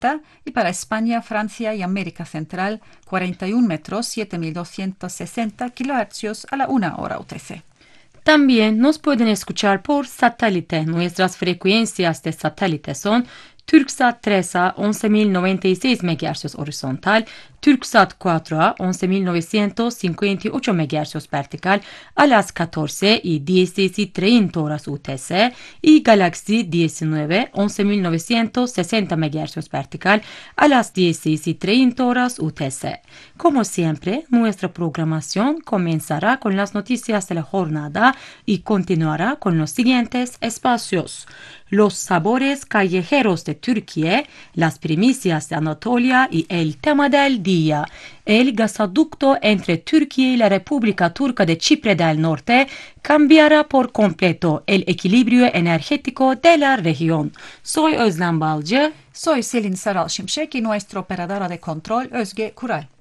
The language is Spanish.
30 y para España, Francia y América Central 41 metros 7260 kHz a la 1 hora UTC. También nos pueden escuchar por satélite. Nuestras frecuencias de satélite son Turksat 3 a 11.096 MHz horizontal, Turksat 4 a 11.958 MHz vertical a las 14 y 16:30 horas UTC y Galaxy 19 11.960 MHz vertical a las 16:30 horas UTC. Como siempre, nuestra programación comenzará con las noticias de la jornada y continuará con los siguientes espacios: los sabores callejeros de Turquía, las primicias de Anatolia y el tema del día. El gasoducto entre Turquía y la República Turca de Chipre del Norte cambiará por completo el equilibrio energético de la región. Soy Özlem Balcı. Soy Selin Saral Şimşek y nuestra operadora de control Özge Kural.